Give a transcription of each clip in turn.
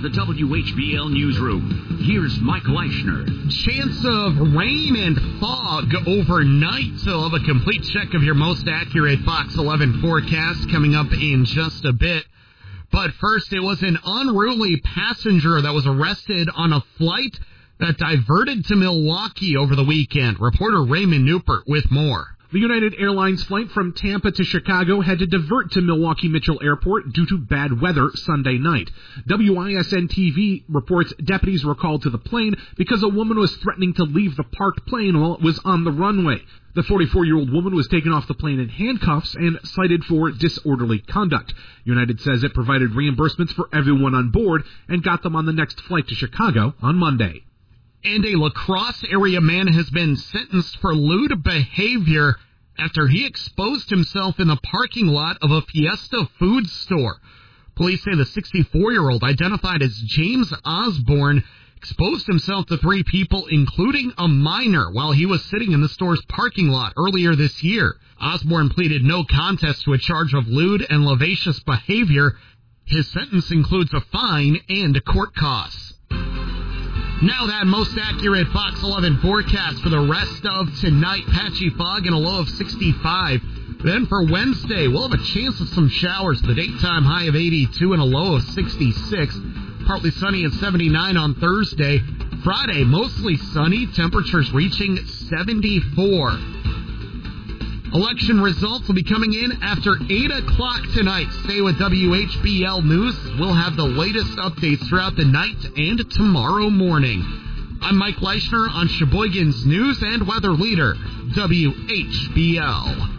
of the WHBL Newsroom. Here's Mike Leischner. Chance of rain and fog overnight. So I'll have a complete check of your most accurate Fox 11 forecast coming up in just a bit. But first, it was an unruly passenger that was arrested on a flight that diverted to Milwaukee over the weekend. Reporter Raymond Newport with more. The United Airlines flight from Tampa to Chicago had to divert to Milwaukee Mitchell Airport due to bad weather Sunday night. WISN-TV reports deputies were called to the plane because a woman was threatening to leave the parked plane while it was on the runway. The 44-year-old woman was taken off the plane in handcuffs and cited for disorderly conduct. United says it provided reimbursements for everyone on board and got them on the next flight to Chicago on Monday. And a La Crosse area man has been sentenced for lewd behavior after he exposed himself in the parking lot of a Fiesta food store. Police say the 64-year-old, identified as James Osborne, exposed himself to 3 people, including a minor, while he was sitting in the store's parking lot earlier this year. Osborne pleaded no contest to a charge of lewd and lascivious behavior. His sentence includes a fine and court costs. Now that most accurate Fox 11 forecast for the rest of tonight. Patchy fog and a low of 65. Then for Wednesday, we'll have a chance of some showers. The daytime high of 82 and a low of 66. Partly sunny at 79 on Thursday. Friday, mostly sunny. Temperatures reaching 74. Election results will be coming in after 8 o'clock tonight. Stay with WHBL News. We'll have the latest updates throughout the night and tomorrow morning. I'm Mike Leischner on Sheboygan's News and Weather Leader, WHBL.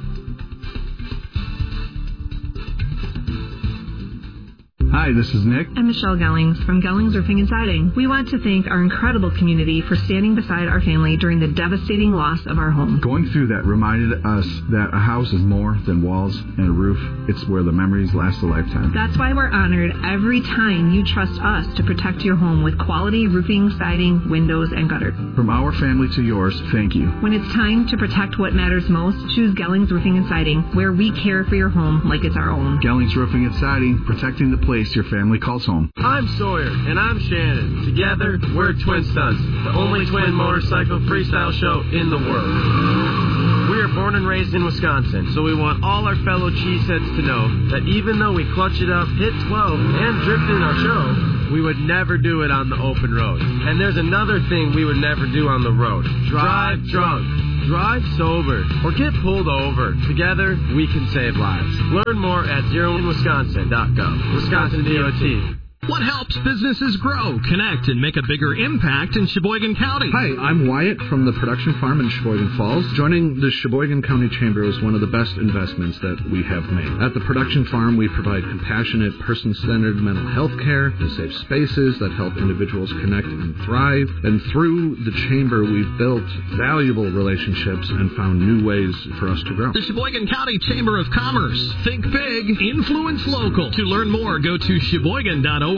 Hi, this is Nick. I'm Michelle Gellings from Gellings Roofing and Siding. We want to thank our incredible community for standing beside our family during the devastating loss of our home. Going through that reminded us that a house is more than walls and a roof. It's where the memories last a lifetime. That's why we're honored every time you trust us to protect your home with quality roofing, siding, windows, and gutter. From our family to yours, thank you. When it's time to protect what matters most, choose Gellings Roofing and Siding, where we care for your home like it's our own. Gellings Roofing and Siding, protecting the place your family calls home. I'm Sawyer, and I'm Shannon. Together, we're Twin Stunts, the only twin motorcycle freestyle show in the world. We are born and raised in Wisconsin, so we want all our fellow cheeseheads to know that even though we clutch it up, hit 12, and drift in our show, we would never do it on the open road. And there's another thing we would never do on the road. Drive drunk. Drive sober or get pulled over. Together, we can save lives. Learn more at zeroinwisconsin.gov. Wisconsin DOT. What helps businesses grow, connect, and make a bigger impact in Sheboygan County? Hi, I'm Wyatt from the production farm in Sheboygan Falls. Joining the Sheboygan County Chamber is one of the best investments that we have made. At the production farm, we provide compassionate, person-centered mental health care and safe spaces that help individuals connect and thrive. And through the chamber, we've built valuable relationships and found new ways for us to grow. The Sheboygan County Chamber of Commerce. Think big, influence local. To learn more, go to sheboygan.org.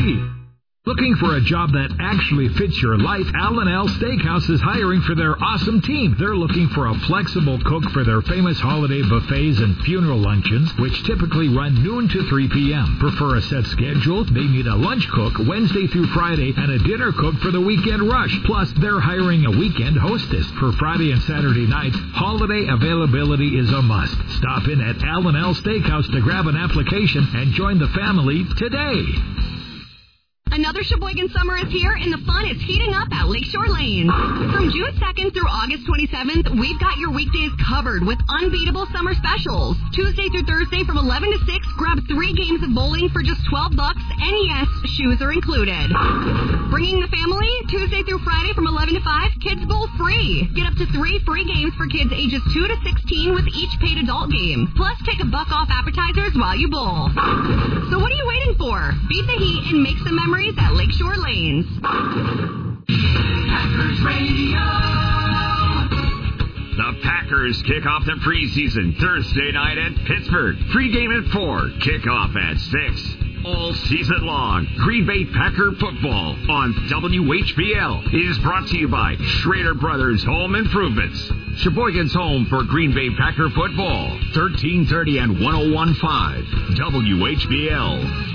Looking for a job that actually fits your life? Al & L Steakhouse is hiring for their awesome team. They're looking for a flexible cook for their famous holiday buffets and funeral luncheons, which typically run noon to 3 p.m. Prefer a set schedule? They need a lunch cook Wednesday through Friday and a dinner cook for the weekend rush. Plus, they're hiring a weekend hostess for Friday and Saturday nights. Holiday availability is a must. Stop in at Al & L Steakhouse to grab an application and join the family today. Another Sheboygan summer is here, and the fun is heating up at Lakeshore Lanes. From June 2nd through August 27th, we've got your weekdays covered with unbeatable summer specials. Tuesday through Thursday from 11 to 6, grab 3 games of bowling for just $12, and yes, shoes are included. Bringing the family, Tuesday through Friday from 11 to 5, kids bowl free. Get up to 3 free games for kids ages 2 to 16 with each paid adult game. Plus, take $1 off appetizers while you bowl. So what are you waiting for? Beat the heat and make some memories at Lakeshore Lanes. Packers Radio. The Packers kick off the preseason Thursday night at Pittsburgh. Pre-game at 4, kickoff at 6. All season long, Green Bay Packer football on WHBL is brought to you by Schrader Brothers Home Improvements. Sheboygan's home for Green Bay Packer football. 1330 and 1015 WHBL.